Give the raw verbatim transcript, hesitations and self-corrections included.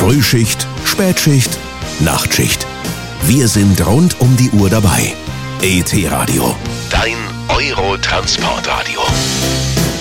Frühschicht, Spätschicht, Nachtschicht. Wir sind rund um die Uhr dabei. E T Radio, dein Euro-Transportradio.